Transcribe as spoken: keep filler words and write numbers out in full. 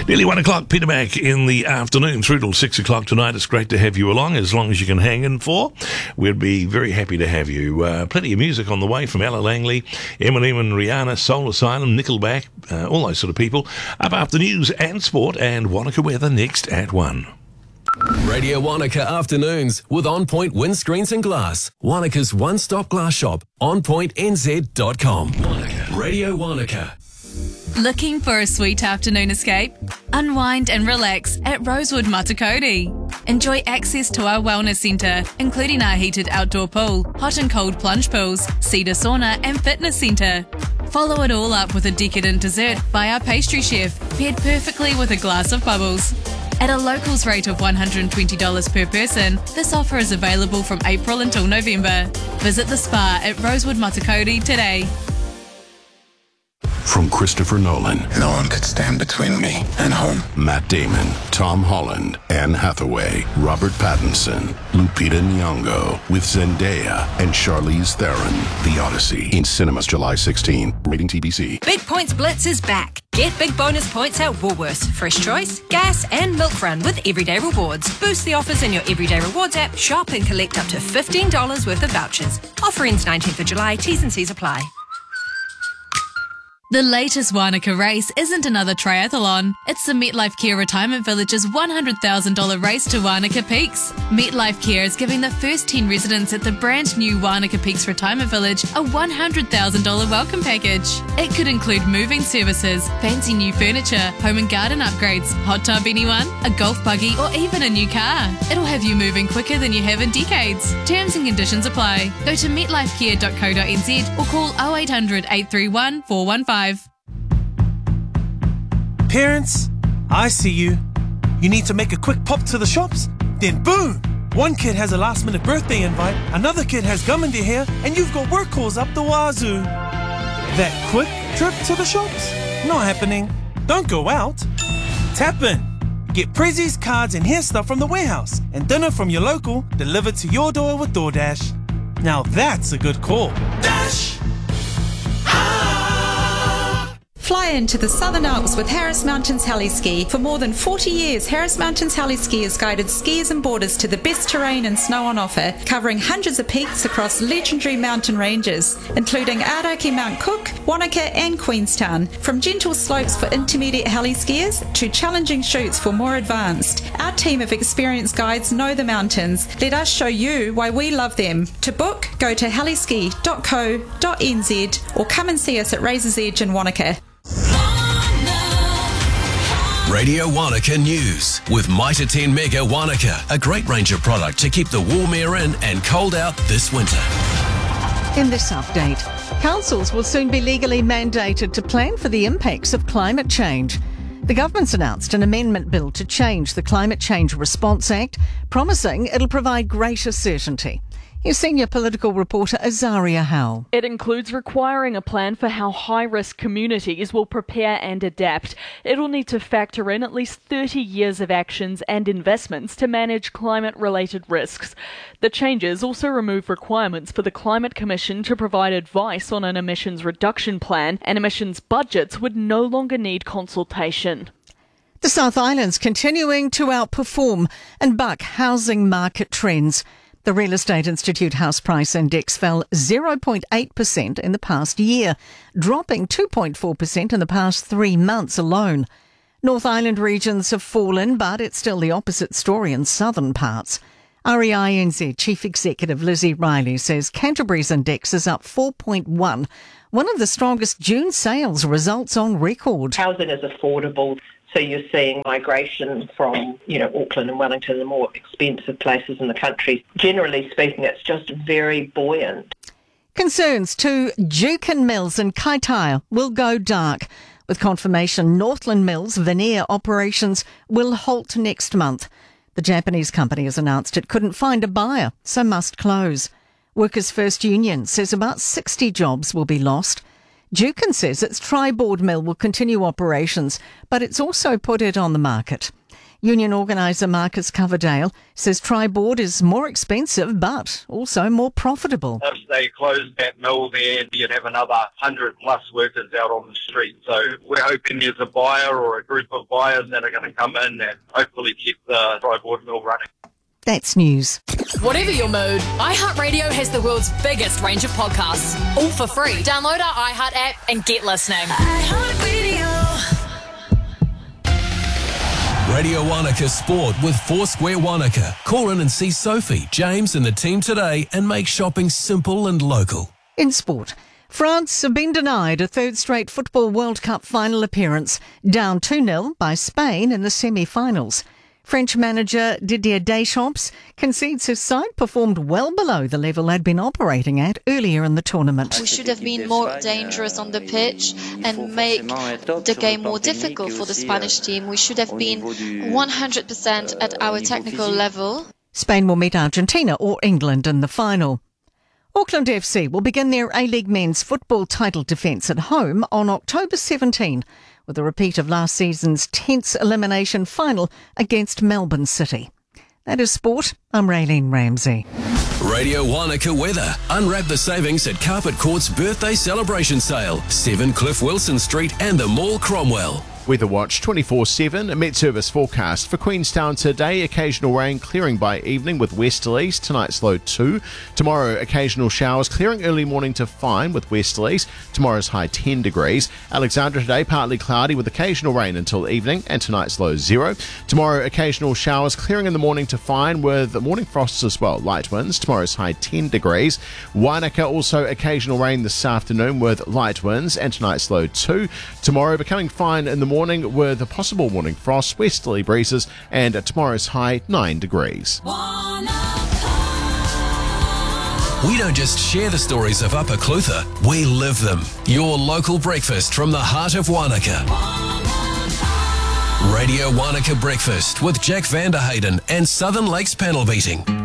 Nearly one o'clock, Peter Mac in the afternoon, through till six o'clock tonight. It's great to have you along, as long as you can hang in for. We'd be very happy to have you. Uh, plenty of music on the way from Ella Langley, Eminem and Rihanna, Soul Asylum, Nickelback, uh, all those sort of people. Up after news and sport, and Wanaka weather next at one. Radio Wanaka Afternoons with On Point Windscreens and Glass. Wanaka's one-stop glass shop, on point n z dot com. Wanaka. Radio Wanaka. Looking for a sweet afternoon escape? Unwind and relax at Rosewood Matakoti. Enjoy access to our wellness centre, including our heated outdoor pool, hot and cold plunge pools, cedar sauna and fitness centre. Follow it all up with a decadent dessert by our pastry chef, paired perfectly with a glass of bubbles. At a locals rate of one hundred twenty dollars per person, this offer is available from April until November. Visit the spa at Rosewood Matakoti today. From Christopher Nolan, no one could stand between me and home. Matt Damon, Tom Holland, Anne Hathaway, Robert Pattinson, Lupita Nyong'o, with Zendaya and Charlize Theron. The Odyssey, in cinemas July sixteenth. Rating T B C. Big Points Blitz is back. Get big bonus points at Woolworths, Fresh Choice, Gas and Milk Run with Everyday Rewards. Boost the offers in your Everyday Rewards app, shop and collect up to fifteen dollars worth of vouchers. Offer ends nineteenth of July, T's and C's apply. The latest Wanaka race isn't another triathlon. It's the MetLife Care Retirement Village's one hundred thousand dollars race to Wanaka Peaks. MetLife Care is giving the first ten residents at the brand new Wanaka Peaks Retirement Village a one hundred thousand dollars welcome package. It could include moving services, fancy new furniture, home and garden upgrades, hot tub anyone, a golf buggy or even a new car. It'll have you moving quicker than you have in decades. Terms and conditions apply. Go to met life care dot co dot n z or call oh eight hundred, eight three one, four one five. Parents, I see you. You need to make a quick pop to the shops? Then boom! One kid has a last minute birthday invite, another kid has gum in their hair, and you've got work calls up the wazoo. That quick trip to the shops? Not happening. Don't go out. Tap in. Get prezzies, cards, and hair stuff from the warehouse, and dinner from your local delivered to your door with DoorDash. Now that's a good call. Dash! Fly into the Southern Alps with Harris Mountains Heli-Ski. For more than forty years, Harris Mountains Heli-Ski has guided skiers and boarders to the best terrain and snow on offer, covering hundreds of peaks across legendary mountain ranges, including Araki Mount Cook, Wanaka and Queenstown. From gentle slopes for intermediate heli-skiers to challenging chutes for more advanced, our team of experienced guides know the mountains. Let us show you why we love them. To book, go to heliski dot co dot n z or come and see us at Razor's Edge in Wanaka. Radio Wanaka News with Mitre ten Mega Wanaka, a great range of product to keep the warm air in and cold out this winter. In this update, councils will soon be legally mandated to plan for the impacts of climate change. The government's announced an amendment bill to change the Climate Change Response Act, promising it'll provide greater certainty. Here's senior political reporter Azaria Howell. It includes requiring a plan for how high-risk communities will prepare and adapt. It'll need to factor in at least thirty years of actions and investments to manage climate-related risks. The changes also remove requirements for the Climate Commission to provide advice on an emissions reduction plan, and emissions budgets would no longer need consultation. The South Island's continuing to outperform and buck housing market trends. The Real Estate Institute House Price Index fell zero point eight percent in the past year, dropping two point four percent in the past three months alone. North Island regions have fallen, but it's still the opposite story in southern parts. R E I N Z Chief Executive Lizzie Riley says Canterbury's index is up four point one, one of the strongest June sales results on record. Housing is affordable. So you're seeing migration from, you know, Auckland and Wellington, the more expensive places in the country. Generally speaking, it's just very buoyant. Concerns to Jukin Mills in Kaitaia will go dark, with confirmation Northland Mills veneer operations will halt next month. The Japanese company has announced it couldn't find a buyer, so must close. Workers' First Union says about sixty jobs will be lost. Jukin says its Tri-Board mill will continue operations, but it's also put it on the market. Union organiser Marcus Coverdale says Tri-Board is more expensive but also more profitable. If they closed that mill there, you'd have another one hundred plus workers out on the street. So we're hoping there's a buyer or a group of buyers that are going to come in and hopefully keep the Tri-Board mill running. That's news. Whatever your mood, iHeartRadio has the world's biggest range of podcasts, all for free. Download our iHeart app and get listening. Radio Wanaka Sport with Foursquare Wanaka. Call in and see Sophie, James and the team today and make shopping simple and local. In sport, France have been denied a third straight Football World Cup final appearance, down two nil by Spain in the semi-finals. French manager Didier Deschamps concedes his side performed well below the level they'd been operating at earlier in the tournament. We should have been more dangerous on the pitch and make the game more difficult for the Spanish team. We should have been one hundred percent at our technical level. Spain will meet Argentina or England in the final. Auckland F C will begin their A-League men's football title defence at home on October seventeenth, with a repeat of last season's tense elimination final against Melbourne City. That is sport. I'm Raylene Ramsey. Radio Wanaka weather. Unwrap the savings at Carpet Court's birthday celebration sale. seven Cliff Wilson Street and the Mall Cromwell. Weather Watch twenty-four seven, a Met Service forecast for Queenstown today. Occasional rain clearing by evening with westerlies. Tonight's low two. Tomorrow, occasional showers clearing early morning to fine with westerlies. Tomorrow's high ten degrees. Alexandra today, partly cloudy with occasional rain until evening and tonight's low zero. Tomorrow, occasional showers clearing in the morning to fine with morning frosts as well. Light winds. Tomorrow's high ten degrees. Wanaka also occasional rain this afternoon with light winds and tonight's low two. Tomorrow becoming fine in the morning with a possible morning frost, westerly breezes, and tomorrow's high nine degrees. We don't just share the stories of Upper Clutha, we live them. Your local breakfast from the heart of Wanaka. Radio Wanaka Breakfast with Jack Vanderhayden and Southern Lakes Panel Beating.